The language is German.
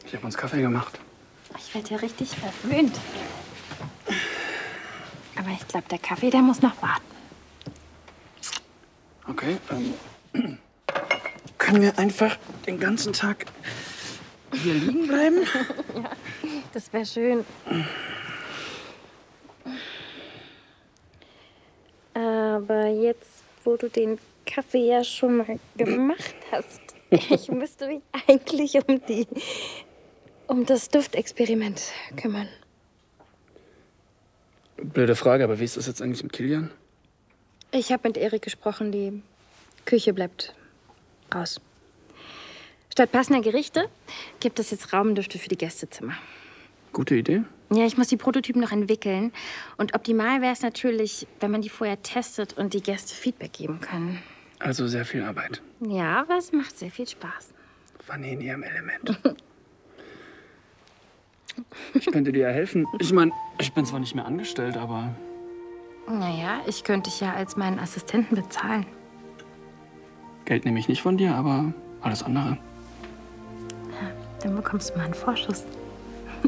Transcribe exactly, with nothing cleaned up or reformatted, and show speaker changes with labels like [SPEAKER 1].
[SPEAKER 1] Ich habe uns Kaffee gemacht.
[SPEAKER 2] Ich werde ja richtig verwöhnt. Aber ich glaube, der Kaffee, der muss noch warten.
[SPEAKER 1] Okay, ähm, können wir einfach den ganzen Tag hier liegen bleiben?
[SPEAKER 2] Ja, das wäre schön. Aber jetzt, wo du den Kaffee ja schon mal gemacht hast, ich müsste mich eigentlich um die, um das Duftexperiment kümmern.
[SPEAKER 1] Blöde Frage, aber wie ist das jetzt eigentlich mit Kilian?
[SPEAKER 2] Ich habe mit Erik gesprochen, die Küche bleibt raus. Statt passender Gerichte gibt es jetzt Raumdüfte für die Gästezimmer.
[SPEAKER 1] Gute Idee.
[SPEAKER 2] Ja, ich muss die Prototypen noch entwickeln. Und optimal wäre es natürlich, wenn man die vorher testet und die Gäste Feedback geben können.
[SPEAKER 1] Also sehr viel Arbeit.
[SPEAKER 2] Ja, aber es macht sehr viel Spaß.
[SPEAKER 1] Fanny in ihrem Element. Ich könnte dir ja helfen. Ich meine, ich bin zwar nicht mehr angestellt, aber...
[SPEAKER 2] Naja, ich könnte dich ja als meinen Assistenten bezahlen.
[SPEAKER 1] Geld nehme ich nicht von dir, aber alles andere.
[SPEAKER 2] Ja, dann bekommst du mal einen Vorschuss.